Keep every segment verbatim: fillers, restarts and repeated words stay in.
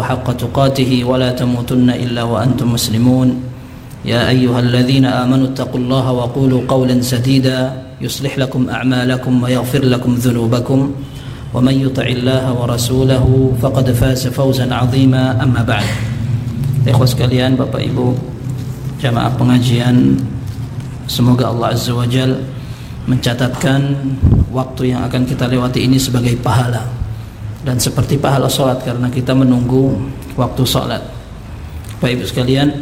حق تقاته ولا تموتن إلا وأنتم مسلمون يا أيها الذين آمنوا اتقوا الله وقولوا قولا سديدا يصلح لكم أعمالكم ويغفر لكم ذنوبكم ومن يطع الله ورسوله فقد فاز فوزا عظيما أما بعد. Ikhwas sekalian, Bapak Ibu jamaah pengajian, semoga Allah Azza wa Jal mencatatkan waktu yang akan kita lewati ini sebagai pahala dan seperti pahala sholat, karena kita menunggu waktu sholat. Bapak Ibu sekalian,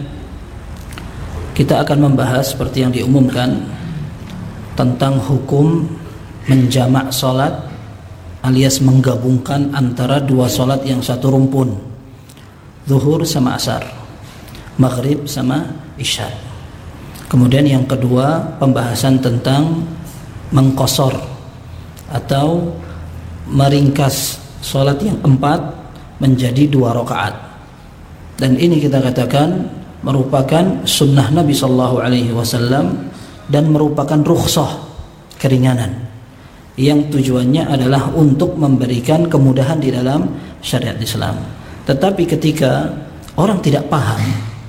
kita akan membahas seperti yang diumumkan tentang hukum menjamak sholat alias menggabungkan antara dua sholat yang satu rumpun, zuhur sama asar, maghrib sama isya. Kemudian yang kedua, pembahasan tentang mengqasar atau meringkas sholat yang empat menjadi dua rakaat. Dan ini kita katakan merupakan sunnah Nabi Sallallahu Alaihi Wasallam dan merupakan rukhsah, keringanan yang tujuannya adalah untuk memberikan kemudahan di dalam syariat Islam. Tetapi ketika orang tidak paham,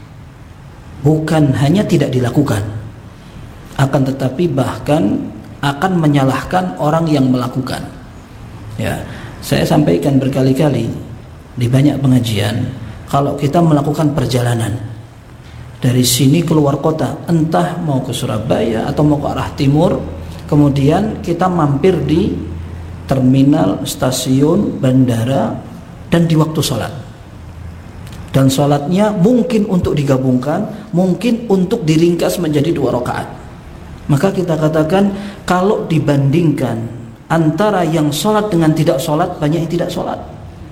bukan hanya tidak dilakukan, akan tetapi bahkan akan menyalahkan orang yang melakukan. Ya, saya sampaikan berkali-kali di banyak pengajian, kalau kita melakukan perjalanan dari sini keluar kota, entah mau ke Surabaya atau mau ke arah timur, kemudian kita mampir di terminal, stasiun, bandara, dan di waktu sholat, dan sholatnya mungkin untuk digabungkan, mungkin untuk diringkas menjadi dua rakaat, maka kita katakan kalau dibandingkan antara yang sholat dengan tidak sholat, banyak yang tidak sholat.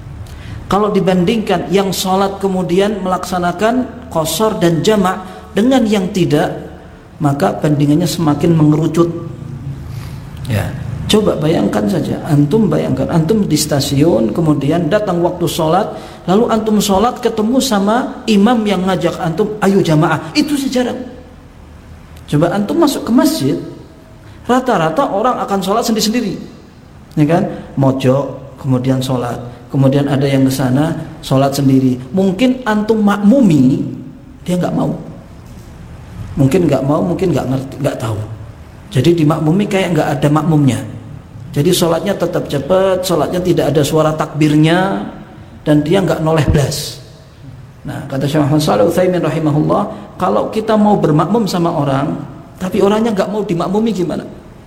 Kalau dibandingkan yang sholat kemudian melaksanakan qasar dan jamak dengan yang tidak, maka bandingannya semakin mengerucut. Ya, coba bayangkan saja, antum bayangkan, antum di stasiun, kemudian datang waktu sholat, lalu antum sholat ketemu sama imam yang ngajak antum, ayo jamaah, itu sejarah. Coba antum masuk ke masjid, rata-rata orang akan sholat sendiri-sendiri, ya kan? Mojok, kemudian sholat, kemudian ada yang ke sana sholat sendiri. Mungkin antum makmumi, dia nggak mau, mungkin nggak mau, mungkin nggak ngerti, nggak tahu. Jadi di makmumi kayak nggak ada makmumnya. Jadi sholatnya tetap cepat, sholatnya tidak ada suara takbirnya, dan dia nggak noleh blas. Nah, kata Syekh Muhammad Shalih Utsaimin rahimahullah, kalau kita mau bermakmum sama orang, tapi orangnya nggak mau dimakmumi gimana?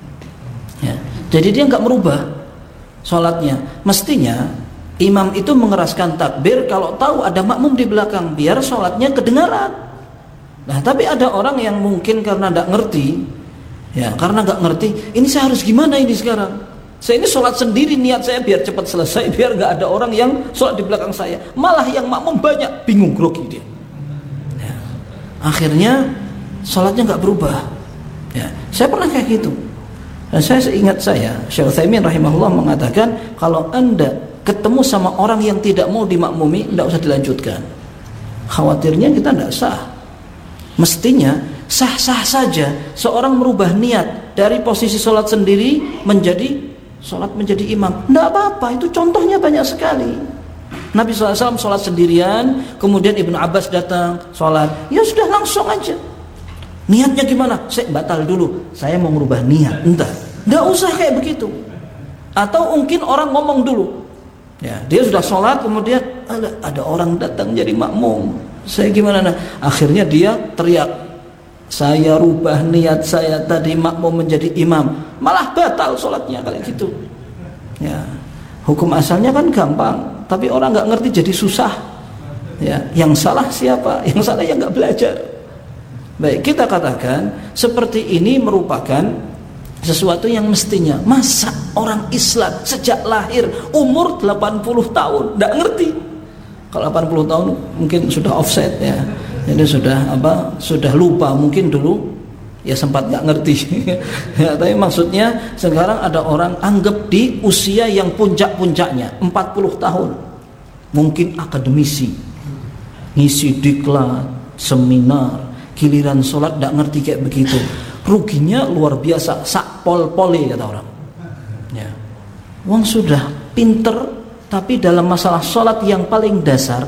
Ya, jadi dia nggak merubah sholatnya. Mestinya imam itu mengeraskan takbir kalau tahu ada makmum di belakang, biar sholatnya kedengaran. Nah, tapi ada orang yang mungkin karena nggak ngerti, ya karena nggak ngerti, ini saya harus gimana ini sekarang? Saya ini sholat sendiri, niat saya biar cepat selesai, biar nggak ada orang yang sholat di belakang saya. Malah yang makmum banyak, bingung, grogi dia. Ya. Akhirnya sholatnya nggak berubah. Ya, saya pernah kayak gitu. Dan saya seingat saya, Syekh Utsaimin rahimahullah mengatakan, kalau anda ketemu sama orang yang tidak mau dimakmumi, tidak usah dilanjutkan. Khawatirnya kita tidak sah. Mestinya sah-sah saja seorang merubah niat dari posisi sholat sendiri menjadi sholat menjadi imam. Tidak apa-apa, itu contohnya banyak sekali. Nabi shallallahu alaihi wasallam sholat sendirian, kemudian Ibnu Abbas datang sholat, ya sudah langsung aja. Niatnya gimana? Saya batal dulu, saya mau merubah niat. Entah, tidak usah kayak begitu. Atau mungkin orang ngomong dulu, ya dia sudah sholat, kemudian ada, ada orang datang jadi makmum, saya gimana? Nah, akhirnya dia teriak, saya rubah niat saya tadi makmum menjadi imam, malah batal sholatnya kayak gitu. Ya, hukum asalnya kan gampang, tapi orang nggak ngerti jadi susah. Ya, yang salah siapa? Yang salah yang nggak belajar. Baik, kita katakan seperti ini merupakan sesuatu yang mestinya. Masa orang Islam sejak lahir umur delapan puluh tahun nggak ngerti? Kalau delapan puluh tahun mungkin sudah offset ya. Jadi sudah apa? Sudah lupa mungkin dulu ya sempat nggak ngerti. Ya, tapi maksudnya sekarang ada orang anggap di usia yang puncak-puncaknya empat puluh tahun, mungkin akademisi, ngisi diklat, seminar, giliran sholat nggak ngerti kayak begitu. Ruginya luar biasa, sak pol-pole kata orang. Ya, uang sudah pinter, tapi dalam masalah sholat yang paling dasar